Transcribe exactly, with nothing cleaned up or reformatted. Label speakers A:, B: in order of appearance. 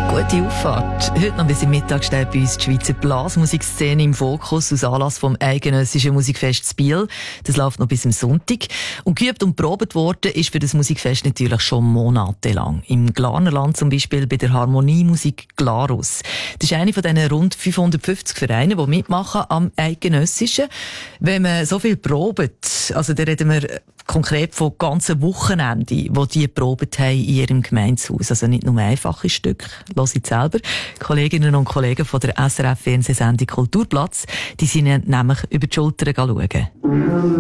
A: Gute Auffahrt. Heute noch bis im Mittag steht bei uns die Schweizer Blasmusikszene im Fokus aus Anlass vom eidgenössischen Musikfest Biel. Das läuft noch bis am Sonntag. Und geübt und probt worden ist für das Musikfest natürlich schon monatelang. Im Glarnerland zum Beispiel bei der Harmoniemusik Glarus. Das ist eine von diesen rund fünfhundertfünfzig Vereinen, die mitmachen am eidgenössischen. Wenn man so viel probt, also da reden wir konkret von ganzen Wochenenden, wo die probt haben in ihrem Gemeindehaus. Also nicht nur einfache Stücke. Hört ihr selber. Kolleginnen und Kollegen von der S R F-Fernsehsendung Kulturplatz, die sind nämlich über die Schulter schauen.